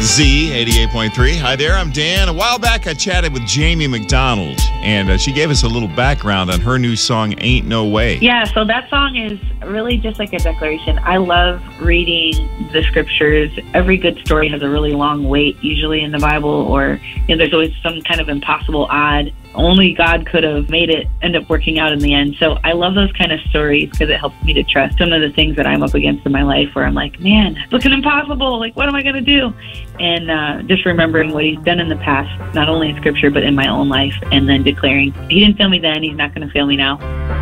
Z 88.3. Hi there, I'm Dan. A while back, I chatted with Jamie McDonald, and she gave us a little background on her new song, Ain't No Way. Yeah, so that song is really just like a declaration. I love reading the scriptures. Every good story has a really long wait, usually in the Bible, or there's always some kind of impossible odd. Only God could have made it end up working out in the end. So I love those kind of stories because it helps me to trust some of the things that I'm up against in my life where I'm like, man, it's looking impossible. Like, what am I going to do? And just remembering what he's done in the past, not only in scripture, but in my own life, and then declaring, he didn't fail me then, he's not going to fail me now.